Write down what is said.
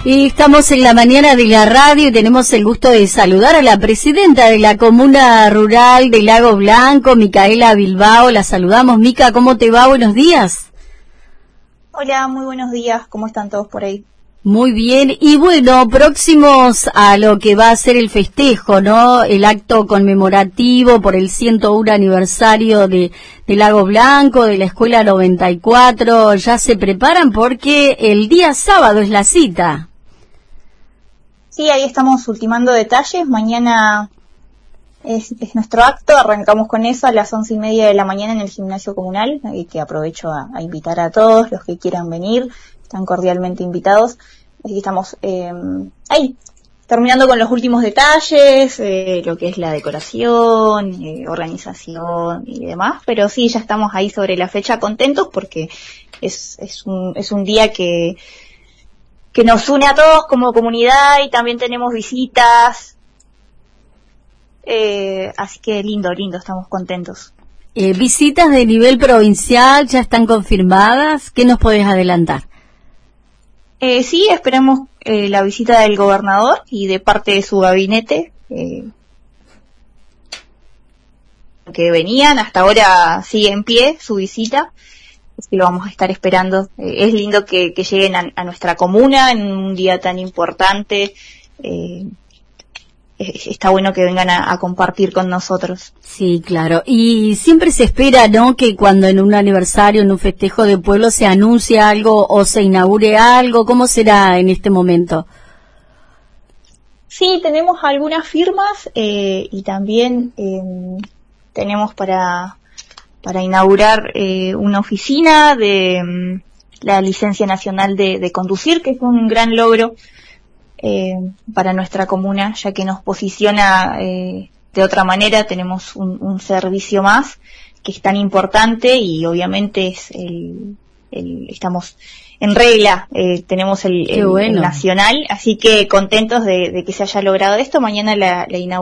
Y estamos en la mañana de la radio y tenemos el gusto de saludar a la presidenta de la Comuna Rural de Lago Blanco, Micaela Bilbao. La saludamos. Mica, ¿cómo te va? Buenos días. Hola, muy buenos días. ¿Cómo están todos por ahí? Muy bien. Y bueno, próximos a lo que va a ser el festejo, ¿no? El acto conmemorativo por el 101 aniversario de Lago Blanco, de la Escuela 94. Ya se preparan porque el día sábado es la cita. Sí, ahí estamos ultimando detalles. Mañana es nuestro acto. Arrancamos con eso a las 11:30 de la mañana en el gimnasio comunal, que aprovecho a invitar a todos los que quieran venir. Están cordialmente invitados. Así que estamos ahí, terminando con los últimos detalles, lo que es la decoración, organización y demás. Pero sí, ya estamos ahí sobre la fecha contentos porque es un día que nos une a todos como comunidad y también tenemos visitas. Así que lindo, estamos contentos. ¿Visitas de nivel provincial ya están confirmadas? ¿Qué nos podés adelantar? Sí, esperamos la visita del gobernador y de parte de su gabinete, que venían, hasta ahora sigue en pie su visita, así que lo vamos a estar esperando. Es lindo que lleguen a nuestra comuna en un día tan importante. Está bueno que vengan a compartir con nosotros. Sí, claro. Y siempre se espera, ¿no?, que cuando en un aniversario, en un festejo de pueblo se anuncie algo o se inaugure algo. ¿Cómo será en este momento? Sí, tenemos algunas firmas y también tenemos para inaugurar una oficina de la licencia nacional de conducir, que es un gran logro para nuestra comuna, ya que nos posiciona de otra manera. Tenemos un servicio más que es tan importante y obviamente estamos en regla. Tenemos el nacional, así que contentos de que se haya logrado esto. Mañana la inauguración.